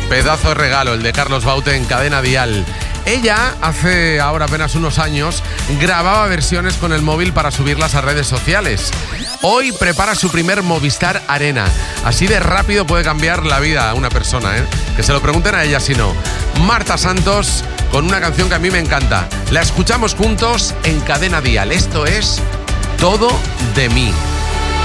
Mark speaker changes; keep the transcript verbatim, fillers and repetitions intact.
Speaker 1: Pedazo de regalo el de Carlos Baute en Cadena Dial. Ella, hace ahora apenas unos años, grababa versiones con el móvil para subirlas a redes sociales. Hoy prepara su primer Movistar Arena. Así de rápido puede cambiar la vida a una persona, ¿eh? Que se lo pregunten a ella si no. Marta Santos, con una canción que a mí me encanta. La escuchamos juntos en Cadena Dial. Esto es Todo de mí.